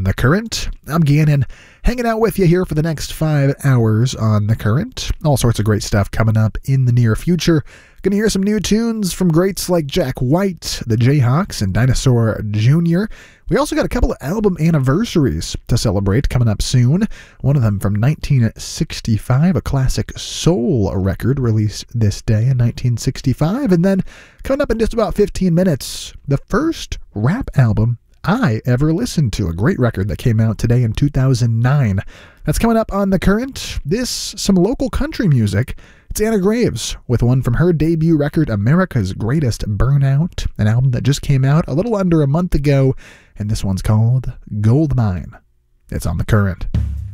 on The Current. I'm Gannon, hanging out with you here for the next 5 hours on The Current. All sorts of great stuff coming up in the near future. Gonna hear some new tunes from greats like Jack White, the Jayhawks, and Dinosaur Jr. We also got a couple of album anniversaries to celebrate coming up soon. One of them from 1965, a classic soul record released this day in 1965. And then coming up in just about 15 minutes, the first rap album I ever listened to, a great record that came out today in 2009. That's coming up on The Current. Some local country music. It's Anna Graves with one from her debut record, America's Greatest Burnout, an album that just came out a little under a month ago, and this one's called Gold Mine. It's on The Current.